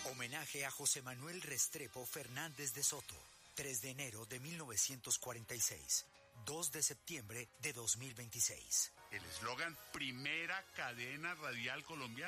Homenaje a José Manuel Restrepo Fernández de Soto. 3 de enero de 1946. 2 de septiembre de 2026. El eslogan Primera Cadena Radial Colombiana.